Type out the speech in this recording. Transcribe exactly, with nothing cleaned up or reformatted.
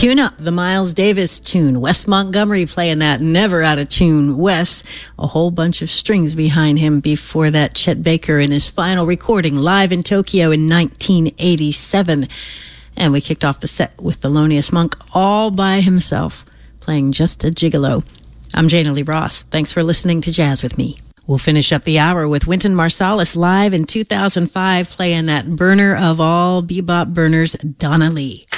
Tune Up, the Miles Davis tune. Wes Montgomery playing that Never Out of Tune. Wes, a whole bunch of strings behind him. Before that, Chet Baker in his final recording live in Tokyo in nineteen eighty-seven. And we kicked off the set with Thelonious Monk all by himself, playing Just a Gigolo. I'm Jana Lee Ross. Thanks for listening to Jazz with me. We'll finish up the hour with Wynton Marsalis live in two thousand five, playing that burner of all bebop burners, Donna Lee.